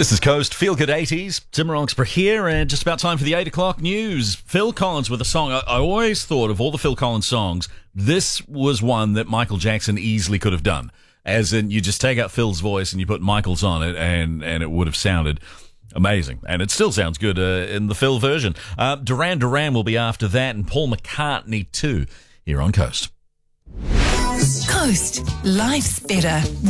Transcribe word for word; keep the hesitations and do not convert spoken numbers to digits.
This is Coast, Feel Good eighties. Tim Roxburgh here, and just about time for the eight o'clock news. Phil Collins with a song. I, I always thought of all the Phil Collins songs, this was one that Michael Jackson easily could have done. As in, you just take out Phil's voice and you put Michael's on it, and, and it would have sounded amazing. And it still sounds good uh, in the Phil version. Uh, Duran Duran will be after that, and Paul McCartney too, here on Coast. Coast. Life's better